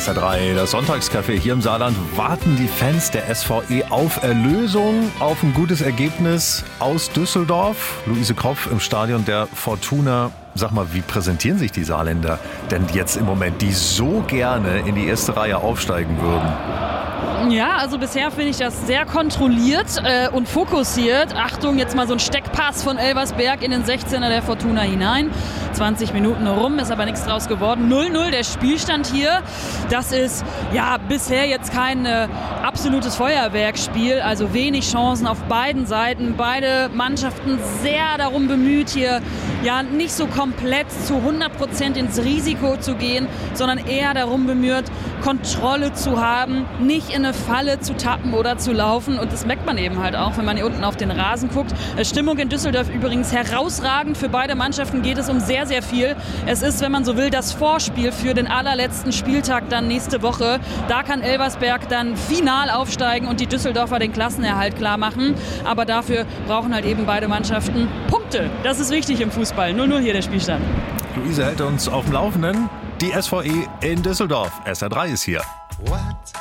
SR3, das Sonntagscafé hier im Saarland. Warten die Fans der SVE auf Erlösung, auf ein gutes Ergebnis aus Düsseldorf? Luise Kropf im Stadion der Fortuna. Sag mal, wie präsentieren sich die Saarländer denn jetzt im Moment, die so gerne in die erste Reihe aufsteigen würden? Ja, also bisher finde ich das sehr kontrolliert und fokussiert. Achtung, jetzt mal so ein Steckpass von Elversberg in den 16er der Fortuna hinein. 20 Minuten rum, ist aber nichts draus geworden. 0-0 der Spielstand hier. Das ist ja bisher jetzt kein absolutes Feuerwerkspiel. Also wenig Chancen auf beiden Seiten. Beide Mannschaften sehr darum bemüht, hier ja nicht so komplett zu 100% ins Risiko zu gehen, sondern eher darum bemüht, Kontrolle zu haben, nicht in eine Falle zu tappen oder zu laufen. Und das merkt man eben halt auch, wenn man hier unten auf den Rasen guckt. Stimmung in Düsseldorf übrigens herausragend. Für beide Mannschaften geht es um sehr, sehr viel. Es ist, wenn man so will, das Vorspiel für den allerletzten Spieltag dann nächste Woche. Da kann Elversberg dann final aufsteigen und die Düsseldorfer den Klassenerhalt klar machen. Aber dafür brauchen halt eben beide Mannschaften Punkte. Das ist wichtig im Fußball. 0-0 hier der Spielstand. Luise hält uns auf dem Laufenden. Die SVE in Düsseldorf. SR3 ist hier. What